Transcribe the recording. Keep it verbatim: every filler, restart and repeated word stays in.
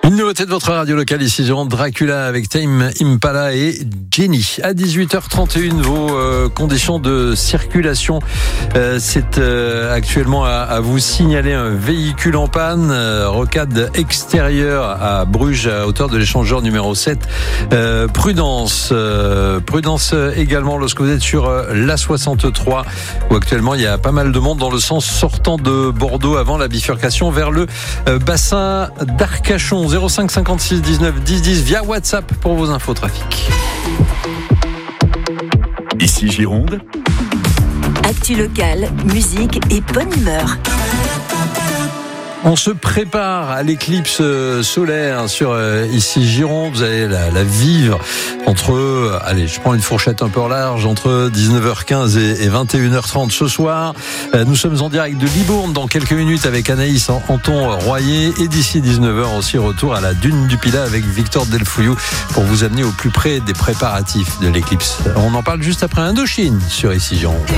Une nouveauté de votre radio locale ici, Gironde, Dracula avec Tame Impala et Jenny. À dix-huit heures trente et une, vos euh, conditions de circulation. Euh, c'est euh, actuellement à, à vous signaler un véhicule en panne, euh, rocade extérieure à Bruges, à hauteur de l'échangeur numéro sept. Euh, prudence, euh, prudence également lorsque vous êtes sur euh, l'A soixante-trois, où actuellement il y a pas mal de monde dans le sens sortant de Bordeaux avant la bifurcation vers le euh, bassin d'Arcachon. zéro cinq cinquante-six dix-neuf dix dix via WhatsApp pour vos infos trafic. Ici Gironde. Actu locale, musique et bonne humeur. On se prépare à l'éclipse solaire sur euh, ici Gironde. Vous allez la, la vivre entre, euh, allez, je prends une fourchette un peu large, entre dix-neuf heures quinze et, et vingt et une heures trente ce soir. Euh, nous sommes en direct de Libourne dans quelques minutes avec Anaïs Anton Royer. Et d'ici dix-neuf heures aussi, retour à la dune du Pilat avec Victor Delfouillou pour vous amener au plus près des préparatifs de l'éclipse. On en parle juste après Indochine sur ici Gironde.